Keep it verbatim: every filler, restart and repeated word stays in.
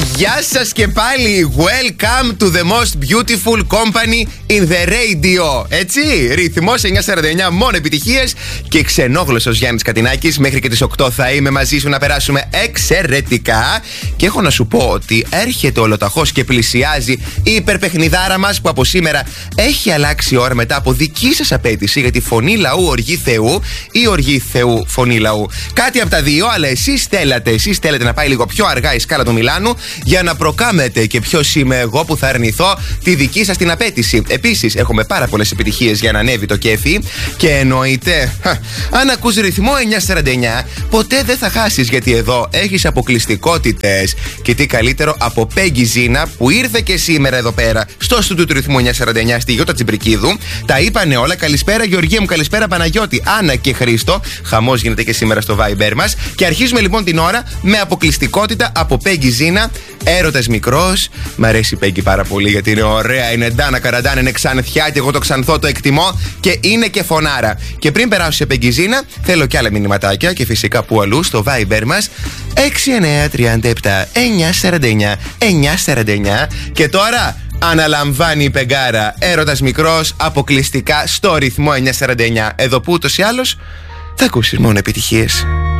Γεια σας και πάλι. Welcome to the most beautiful company in the radio. Έτσι, ρυθμός εννιακόσια σαράντα εννιά, μόνο επιτυχίες. Και ξενόγλωσσος Γιάννης Κατινάκης. Μέχρι και τις οκτώ θα είμαι μαζί σου να περάσουμε εξαιρετικά. Και έχω να σου πω ότι έρχεται ολοταχώς και πλησιάζει η υπερπαιχνιδάρα μας, που από σήμερα έχει αλλάξει ώρα μετά από δική σας απέτηση για τη φωνή λαού οργή Θεού ή οργή Θεού φωνή λαού. Κάτι από τα δύο, αλλά εσείς θέλατε, εσείς θέλετε να πάει λίγο πιο αργά η σκάλα του Μιλάνου για να προκάμετε και ποιος είμαι εγώ που θα αρνηθώ τη δική σας την απέτηση. Επίσης, έχουμε πάρα πολλές επιτυχίες για να ανέβει το κέφι. Και εννοείται, αν ακούς ρυθμό εννιακόσια σαράντα εννιά, ποτέ δεν θα χάσεις, γιατί εδώ έχεις αποκλειστικότητες. Και τι καλύτερο από Πέγγι Ζίνα, που ήρθε και σήμερα εδώ πέρα στο στούντιο του ρυθμού εννιακόσια σαράντα εννιά στη Γιώτα Τσιμπρικίδου. Τα είπανε όλα. Καλησπέρα Γεωργία μου, καλησπέρα Παναγιώτη, Άννα και Χρήστο. Χαμός γίνεται και σήμερα στο Viber μας. Και αρχίζουμε λοιπόν την ώρα με αποκλειστικότητα από Πέγγι Ζίνα. Έρωτας μικρός. Μ' αρέσει η Πέγγι πάρα πολύ, γιατί είναι ωραία, είναι ντάνα καραντάνα, είναι ξανθιά και εγώ το ξανθώ το εκτιμώ και είναι και φωνάρα. Και πριν περάσω σε Πέγγι Ζίνα, θέλω κι άλλα μηνυματάκια και φυσικά που αλλού στο Viber μας έξι εννιά τρία επτά εννιακόσια σαράντα εννιά εννιακόσια σαράντα εννιά. Και τώρα αναλαμβάνει η Πεγκάρα. Έρωτας μικρός, αποκλειστικά στο ρυθμό εννιακόσια σαράντα εννιά. Εδώ που ούτως ή άλλως θα ακούσεις μόνο επιτυχίες.